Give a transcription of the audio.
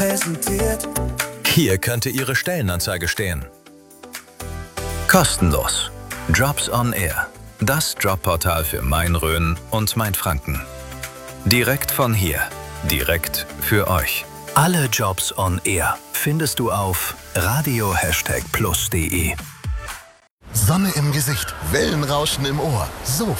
präsentiert. Hier könnte Ihre Stellenanzeige stehen. Kostenlos. Jobs on Air. Das Jobportal für Main-Rhön und Mainfranken. Direkt von hier. Direkt für euch. Alle Jobs on Air findest du auf radio++de. Sonne im Gesicht, Wellenrauschen im Ohr. So